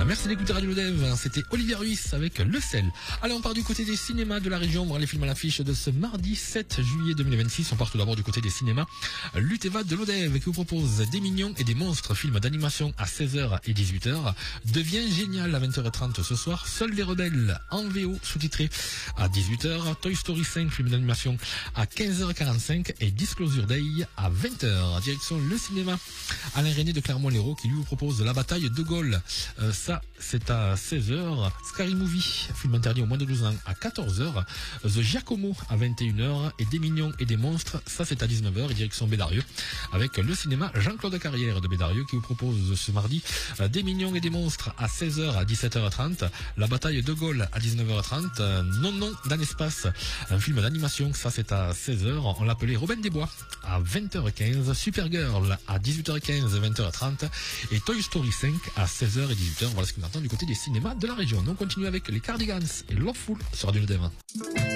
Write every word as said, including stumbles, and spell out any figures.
Merci d'écouter Radio Dev, c'était Olivier Ruiz avec Le Sel. Allez, on part du côté des cinémas de la région, voir les films à l'affiche de ce mardi sept juillet deux mille vingt-six. On part tout d'abord du côté des cinémas. L'Uteva de l'Odev qui vous propose Des Mignons et des Monstres, film d'animation à seize heures et dix-huit heures. Devient génial à vingt heures trente ce soir. Seuls les rebelles en V O sous-titré à dix-huit heures. Toy Story cinq, film d'animation à quinze heures quarante-cinq et Disclosure Day à vingt heures. Direction le cinéma Alain René de Clermont-Lérault qui lui vous propose La Bataille de Gaulle. Euh, ça, c'est à seize heures. Scary Movie, film interdit aux moins de douze ans à quatorze heures. The Giacomo à vingt et une heures. Et Des Mignons et des Monstres, ça c'est à dix-neuf heures. Et direction Bédarieux avec le cinéma Jean-Claude Carrière de Bédarieux qui vous propose ce mardi euh, Des Mignons et des Monstres à seize heures à dix-sept heures trente. La Bataille de Gaulle à dix-neuf heures trente. Euh, non, non, dans l'espace, un film d'animation, ça c'est à seize heures. On l'appelait Robin des Bois à vingt heures quinze. Supergirl à dix-huit heures quinze, vingt heures trente. Et Toy Story cinq à seize heures et dix-huit heures. Voilà ce qu'on attend du côté des cinémas de la région. Nous on continue avec les Cardigans et Loveful sur Radio Dev.